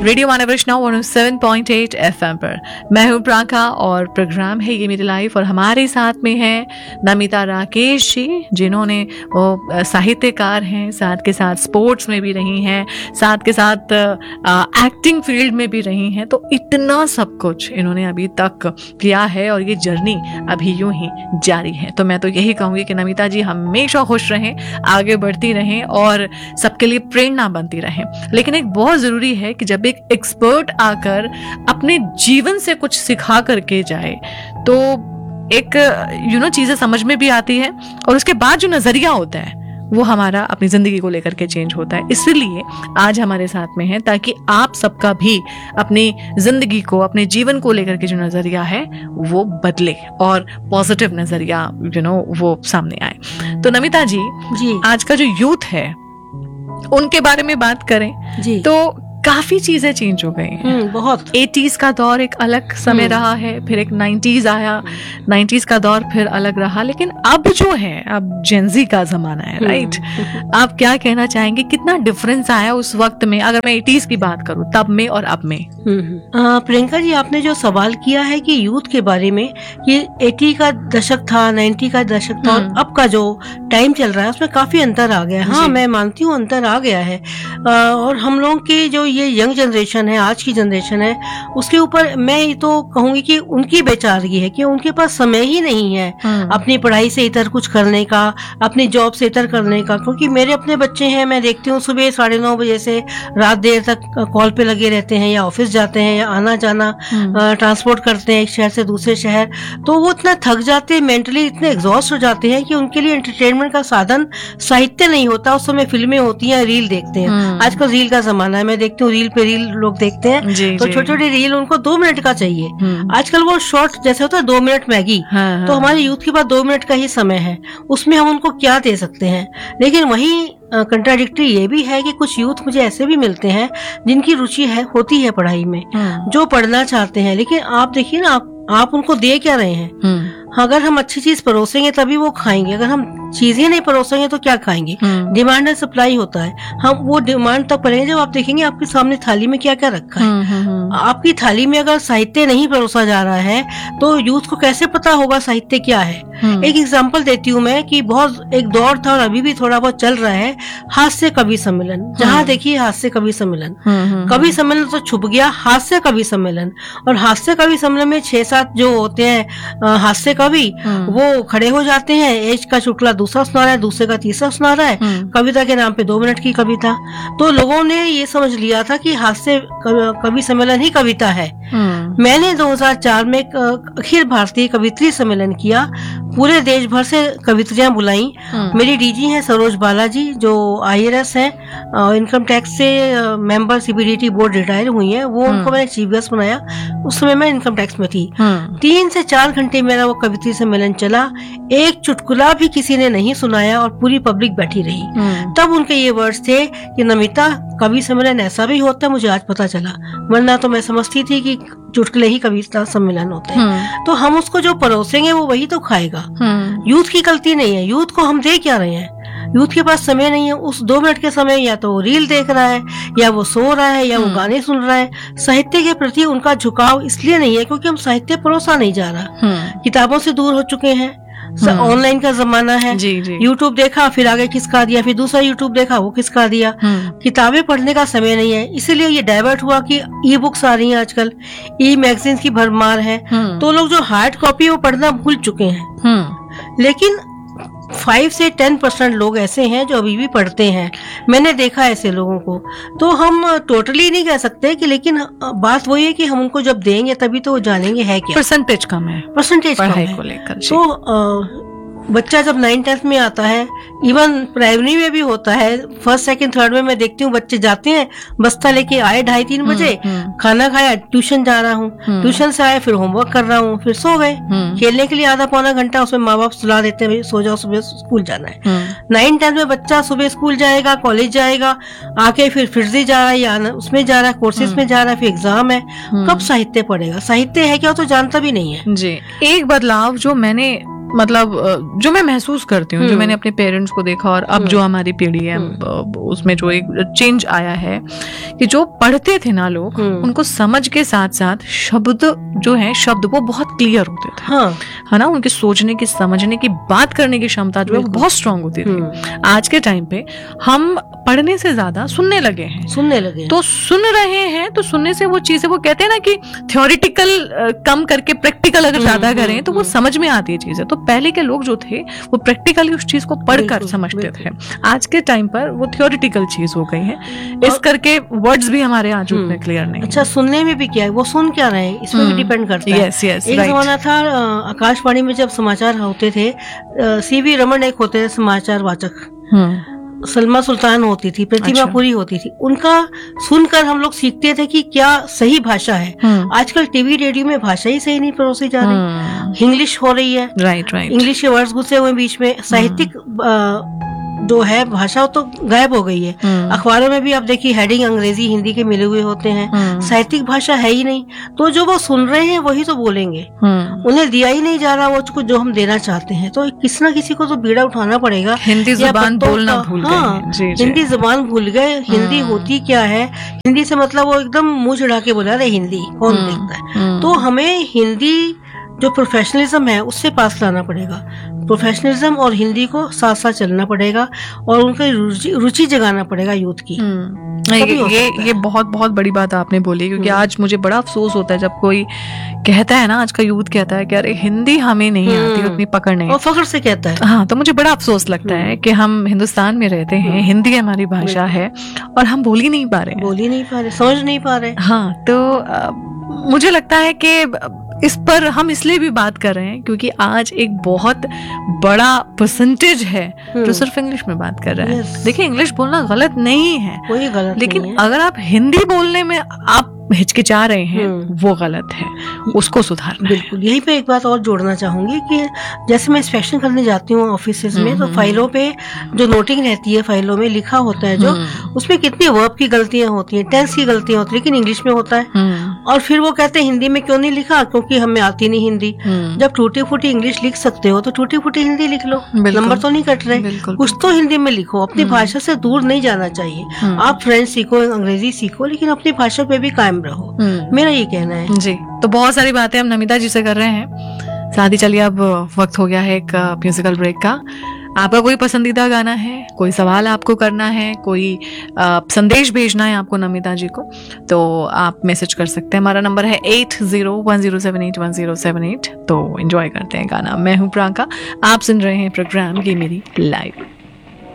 Radio मानवृष्णा 107.8 FM पर मैं हूं प्राका और प्रोग्राम है ये मेरी लाइफ। और हमारे साथ में है नमिता राकेश जी, जिन्होंने वो साहित्यकार हैं, साथ के साथ स्पोर्ट्स में भी रही हैं, साथ के साथ एक्टिंग फील्ड में भी रही हैं। तो इतना सब कुछ इन्होंने अभी तक किया है और ये जर्नी अभी यूं ही जारी है। तो मैं तो यही कहूँगी कि नमिता जी हमेशा खुश रहें, आगे बढ़ती रहें और सबके लिए प्रेरणा बनती रहें। लेकिन एक बहुत ज़रूरी है कि जब एक एक्सपर्ट आकर अपने जीवन से कुछ सिखा करके जाए तो एक चीज़ें समझ में भी आती है और उसके बाद जो नज़रिया होता है वो हमारा अपनी ज़िंदगी को लेकर के चेंज होता है। इसलिए आज हमारे साथ में है ताकि आप सबका भी अपनी ज़िंदगी को, अपने जीवन को लेकर के जो नज़रिया है वो बदले और पॉजिटिव नज़रिया वो सामने आए। तो नमिता जी आज का जो यूथ है उनके बारे में बात करें जी, तो काफी चीजें चेंज हो गई हैं। बहुत 80s का दौर एक अलग समय रहा है, फिर एक 90s आया, 90s का दौर फिर अलग रहा, लेकिन अब जो है अब जेनजी का जमाना है, राइट? आप क्या कहना चाहेंगे, कितना डिफरेंस आया उस वक्त में, अगर मैं 80s की बात करूं तब में और अब में? प्रियंका जी, आपने जो सवाल किया है कि यूथ के बारे में, ये 80 का दशक था, 90 का दशक था और अब का जो टाइम चल रहा है उसमें काफी अंतर आ गया है। हाँ, मैं मानती हूँ अंतर आ गया है। और हम लोगों के जो ये यंग जनरेशन है, आज की जनरेशन है, उसके ऊपर मैं ये तो कहूंगी कि उनकी बेचारगी है कि उनके पास समय ही नहीं है अपनी पढ़ाई से इतर कुछ करने का, अपनी जॉब से इतर करने का। क्योंकि मेरे अपने बच्चे हैं, मैं देखती हूँ सुबह 9:30 बजे से रात देर तक कॉल पे लगे रहते हैं, या ऑफिस जाते हैं, या आना जाना ट्रांसपोर्ट करते हैं एक शहर से दूसरे शहर। तो वो इतना थक जाते हैं, मेंटली इतने एग्जॉस्ट हो जाते हैं कि उनके लिए एंटरटेनमेंट का साधन साहित्य नहीं होता। उस समय फिल्में होती हैं, रील देखते हैं। आजकल रील का जमाना है, मैं देखती हूँ रील पे रील लोग देखते हैं। तो छोटी छोटी रील उनको 2 मिनट का चाहिए। आजकल वो शॉर्ट जैसे होता है 2 मिनट मैगी, तो हमारे यूथ के पास 2 मिनट का ही समय है, उसमें हम उनको क्या दे सकते हैं। लेकिन वही कंट्राडिक्टरी ये भी है कि कुछ यूथ मुझे ऐसे भी मिलते हैं जिनकी रुचि होती है पढ़ाई में, जो पढ़ना चाहते हैं, लेकिन आप देखिए ना, आप उनको दे क्या रहे हैं। अगर हम अच्छी चीज परोसेंगे तभी वो खाएंगे, अगर हम चीजें नहीं परोसेंगे तो क्या खाएंगे। डिमांड एंड सप्लाई होता है, हम वो डिमांड तब करेंगे जब आप देखेंगे आपके सामने थाली में क्या क्या रखा है। आपकी थाली में अगर साहित्य नहीं परोसा जा रहा है तो यूथ को कैसे पता होगा साहित्य क्या है। एक एग्जांपल देती हूँ मैं कि बहुत एक दौर था और अभी भी थोड़ा बहुत चल रहा है, हास्य कवि सम्मेलन। जहाँ देखिए हास्य कवि सम्मेलन, कवि सम्मेलन तो छुप गया, हास्य कवि सम्मेलन। और हास्य कवि सम्मेलन में 6-7 जो होते हैं हास्य कवि, वो खड़े हो जाते हैं, एक का चुटकुला दूसरा सुना रहा है, दूसरे का तीसरा सुना रहा है, कविता के नाम पे 2 मिनट की कविता। तो लोगों ने ये समझ लिया था कि हास्य कवि सम्मेलन ही कविता है। मैंने 2004 में अखिल भारतीय कवित्री सम्मेलन किया, पूरे देश भर से कवित्रियां बुलाई। मेरी डीजी हैं सरोज बालाजी, जो IAS हैं, इनकम टैक्स से मेंबर CBDT बोर्ड रिटायर हुई है, वो उनको मैंने चीफ गेस्ट बनाया। उस समय मैं इनकम टैक्स में थी। 3 से 4 घंटे मेरा वो कवित्री सम्मेलन चला, एक चुटकुला भी किसी ने नहीं सुनाया और पूरी पब्लिक बैठी रही। तब उनके ये वर्ड्स थे कि नमिता, कवि सम्मेलन ऐसा भी होता है, मुझे आज पता चला, वरना तो मैं समझती थी कि चुटकुले ही कविता सम्मेलन होते हैं। तो हम उसको जो परोसेंगे वो वही तो खाएगा। यूथ की गलती नहीं है, यूथ को हम दे क्या रहे हैं। यूथ के पास समय नहीं है, उस 2 मिनट के समय या तो वो रील देख रहा है, या वो सो रहा है, या वो गाने सुन रहा है। साहित्य के प्रति उनका झुकाव इसलिए नहीं है क्योंकि हम साहित्य परोसा नहीं जा रहा, किताबों से दूर हो चुके हैं। ऑनलाइन का जमाना है, यूट्यूब देखा फिर आगे खिसका दिया, फिर दूसरा यूट्यूब देखा वो खिसका दिया। किताबें पढ़ने का समय नहीं है, इसीलिए ये डाइवर्ट हुआ कि ई बुक्स आ रही हैं, आजकल ई मैगजीन की भरमार है। तो लोग जो हार्ड कॉपी वो पढ़ना भूल चुके हैं। लेकिन 5 से 10% लोग ऐसे हैं जो अभी भी पढ़ते हैं, मैंने देखा ऐसे लोगों को। तो हम टोटली नहीं कह सकते कि, लेकिन बात वही है कि हम उनको जब देंगे तभी तो वो जानेंगे है क्या। परसेंटेज कम है, परसेंटेज पढ़ाई को लेकर। तो बच्चा जब 9th-10th में आता है, इवन प्राइमरी में भी होता है, 1st, 2nd, 3rd में मैं देखती हूँ बच्चे जाते हैं, बस्ता लेके आए 2:30-3 बजे, खाना खाया, ट्यूशन जा रहा हूँ, ट्यूशन से आए फिर होमवर्क कर रहा हूँ, फिर सो गए। खेलने के लिए आधा पौना घंटा, उसमें माँ बाप सुला देते हैं, सो जाओ, सुबह स्कूल जाना है। 9th-10th में बच्चा सुबह स्कूल जाएगा, कॉलेज जाएगा, आके फिर से जा रहा है, या उसमें जा रहा है, कोर्सेज में जा रहा है, फिर एग्जाम है, कब साहित्य पढ़ेगा। साहित्य है क्या तो जानता भी नहीं है। जी, एक बदलाव जो मैंने मतलब जो मैं महसूस करती हूँ, जो मैंने अपने पेरेंट्स को देखा और अब जो हमारी पीढ़ी है उसमें जो एक चेंज आया है कि जो पढ़ते थे ना लोग, उनको समझ के साथ साथ शब्द जो है शब्द वो बहुत क्लियर होते थे। हाँ। है ना, उनके सोचने की, समझने की, बात करने की क्षमता जो है वो बहुत स्ट्रांग होती थी। आज के टाइम पे हम पढ़ने से ज्यादा सुनने लगे हैं। तो सुन रहे हैं तो सुनने से वो चीजें, वो कहते हैं ना कि थ्योरेटिकल कम करके प्रैक्टिकल अगर ज्यादा करें तो वो समझ में आती है चीजें। तो पहले के लोग जो थे वो प्रैक्टिकली उस चीज को पढ़कर समझते थे। आज के टाइम पर वो थ्योरेटिकल चीज हो गई है, इस करके वर्ड्स भी हमारे आज उतने क्लियर नहीं। अच्छा, सुनने में भी क्या है, वो सुन क्या रहे हैं इसमें भी डिपेंड करता है। एक जमाना था आकाशवाणी में जब समाचार होते थे, सीवी रमन एक होते थे समाचार वाचक, सलमा सुल्तान होती थी, प्रतिमा पुरी होती थी। उनका सुनकर हम लोग सीखते थे कि क्या सही भाषा है। आजकल टीवी रेडियो में भाषा ही सही नहीं परोसी जा रही, इंग्लिश हो रही है। राइट। इंग्लिश के वर्ड्स घुसे हुए बीच में, साहित्यिक जो है भाषा तो गायब हो गई है। अखबारों में भी आप देखिए हेडिंग अंग्रेजी हिंदी के मिले हुए होते हैं, साहित्यिक भाषा है ही नहीं। तो जो वो सुन रहे हैं वही तो बोलेंगे, उन्हें दिया ही नहीं जा रहा वो जो हम देना चाहते हैं। तो किसी ना किसी को तो बीड़ा उठाना पड़ेगा। हिंदी जुबान बोलना भूल गए। हाँ, हिंदी जुबान भूल गए। हिंदी होती क्या है, हिंदी से मतलब वो एकदम मुंह चढ़ा के बोला रहे हिंदी कौन देखता है। तो हमें हिंदी जो प्रोफेशनलिज्म है उससे पास लाना पड़ेगा। प्रोफेशनलिज्म और हिंदी को साथ साथ चलना पड़ेगा और उनकी रुचि जगाना पड़ेगा यूथ की। ये बहुत बहुत बड़ी बात आपने बोली, क्योंकि आज मुझे बड़ा अफसोस होता है जब कोई कहता है ना, आज का यूथ कहता है कि अरे हिंदी हमें नहीं आती, उतनी पकड़ नहीं, और फख्र से कहता है। हाँ, तो मुझे बड़ा अफसोस लगता है कि हम हिंदुस्तान में रहते हैं, हिंदी हमारी भाषा है और हम बोल ही नहीं पा रहे, समझ नहीं पा रहे। हाँ, तो मुझे लगता है कि इस पर हम इसलिए भी बात कर रहे हैं क्योंकि आज एक बहुत बड़ा परसेंटेज है जो सिर्फ इंग्लिश में बात कर रहा है। देखिए, इंग्लिश बोलना गलत नहीं है, कोई गलत लेकिन नहीं है। अगर आप हिंदी बोलने में आप हिचकिचा रहे हैं वो गलत है, उसको सुधारना है। बिल्कुल। यहीं पे एक बात और जोड़ना चाहूंगी कि जैसे मैं इंस्पेक्शन करने जाती हूँ ऑफिसेज में, तो फाइलों पे जो नोटिंग रहती है, फाइलों में लिखा होता है जो, उसमें कितनी वर्ब की गलतियां होती हैं, टेंस की गलतियां होती हैं, लेकिन इंग्लिश में होता है। और फिर वो कहते हैं हिंदी में क्यों नहीं लिखा, क्योंकि हमें आती नहीं हिंदी। जब टूटी फूटी इंग्लिश लिख सकते हो तो टूटी फूटी हिंदी लिख लो, नंबर तो नहीं कट रहे, कुछ तो हिंदी में लिखो। अपनी भाषा से दूर नहीं जाना चाहिए। आप फ्रेंच सीखो, अंग्रेजी सीखो, लेकिन अपनी भाषा पे भी कायम रहो, मेरा ये कहना है जी। तो बहुत सारी बातें हम नमिता जी से कर रहे हैं, साथ ही चलिए अब वक्त हो गया है एक म्यूजिकल ब्रेक का। आपका कोई पसंदीदा गाना है, कोई सवाल आपको करना है, कोई संदेश भेजना है आपको नमिता जी को, तो आप मैसेज कर सकते हैं। हमारा नंबर है 8010781078। तो एंजॉय करते हैं गाना। मैं हूँ प्रांका, आप सुन रहे हैं प्रोग्राम ये मेरी लाइफ।